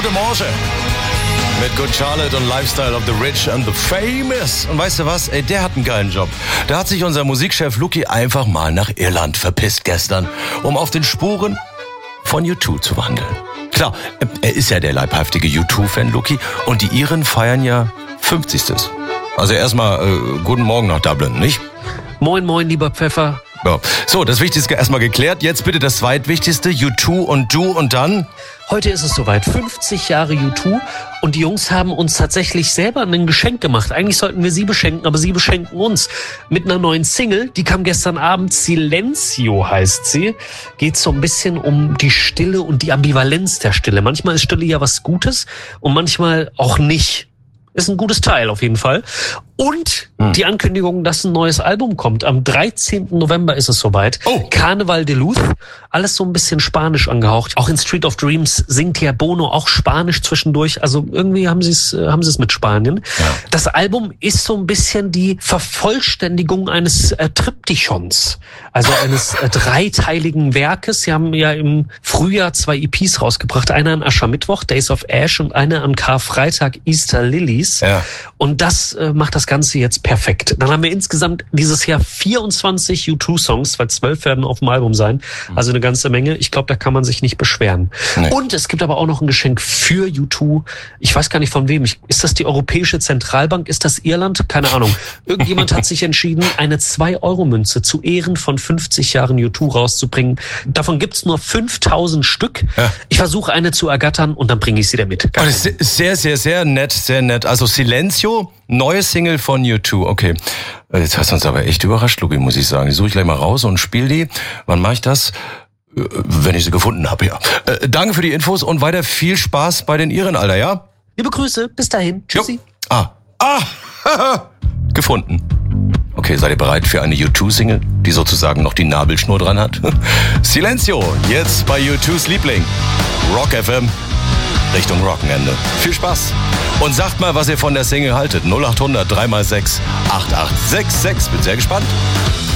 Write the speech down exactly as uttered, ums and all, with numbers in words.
Gute Morgen. Mit Good Charlotte und Lifestyle of the Rich and the Famous. Und weißt du was? Ey, der hat einen geilen Job. Da hat sich unser Musikchef Luki einfach mal nach Irland verpisst gestern, um auf den Spuren von U zwei zu wandeln. Klar, er ist ja der leibhaftige U zwei-Fan, Luki. Und die Iren feiern ja fünfzigstes. Also erstmal äh, guten Morgen nach Dublin, nicht? Moin, moin, lieber Pfeffer. Ja. So, das Wichtigste erstmal geklärt. Jetzt bitte das Zweitwichtigste. U zwei und du und dann? Heute ist es soweit. fünfzig Jahre U zwei. Und die Jungs haben uns tatsächlich selber ein Geschenk gemacht. Eigentlich sollten wir sie beschenken, aber sie beschenken uns. Mit einer neuen Single. Die kam gestern Abend. Silencio heißt sie. Geht so ein bisschen um die Stille und die Ambivalenz der Stille. Manchmal ist Stille ja was Gutes und manchmal auch nicht. Ist ein gutes Teil auf jeden Fall. Und hm. die Ankündigung, dass ein neues Album kommt. Am dreizehnten November ist es soweit. Oh. Carnaval de Luz. Alles so ein bisschen Spanisch angehaucht. Auch in Street of Dreams singt ja Bono auch Spanisch zwischendurch. Also irgendwie haben sie es haben sie es mit Spanien. Ja. Das Album ist so ein bisschen die Vervollständigung eines äh, Triptychons. Also eines äh, dreiteiligen Werkes. Sie haben ja im Frühjahr zwei E Ps rausgebracht. Eine an Aschermittwoch, Days of Ash, und eine an Karfreitag, Easter Lilies. Ja. Und das äh, macht das Ganze jetzt perfekt. Dann haben wir insgesamt dieses Jahr vierundzwanzig U zwei Songs, weil zwölf werden auf dem Album sein. Also eine ganze Menge. Ich glaube, da kann man sich nicht beschweren. Nee. Und es gibt aber auch noch ein Geschenk für U zwei. Ich weiß gar nicht von wem. Ich, ist das die Europäische Zentralbank? Ist das Irland? Keine Ahnung. Irgendjemand hat sich entschieden, eine zwei Euro Münze zu Ehren von fünfzig Jahren U zwei rauszubringen. Davon gibt's nur fünftausend Stück. Ja. Ich versuche eine zu ergattern und dann bringe ich sie da mit. Oh, das ist sehr, sehr, sehr nett, sehr nett. Also Silencio, neue Single von U zwei. Okay. Jetzt hast du uns aber echt überrascht, Luki, muss ich sagen. Die suche ich gleich mal raus und spiel die. Wann mache ich das? Wenn ich sie gefunden habe, ja. Äh, danke für die Infos und weiter viel Spaß bei den Iren, Alter, ja? Liebe Grüße, bis dahin. Tschüssi. Jo. Ah, ah, gefunden. Okay, seid ihr bereit für eine U zwei-Single, die sozusagen noch die Nabelschnur dran hat? Silencio, jetzt bei U zwei's Liebling. Rock F M, Richtung Rockenende. Viel Spaß. Und sagt mal, was ihr von der Single haltet. null acht hundert drei mal sechs acht acht sechs sechs. Bin sehr gespannt.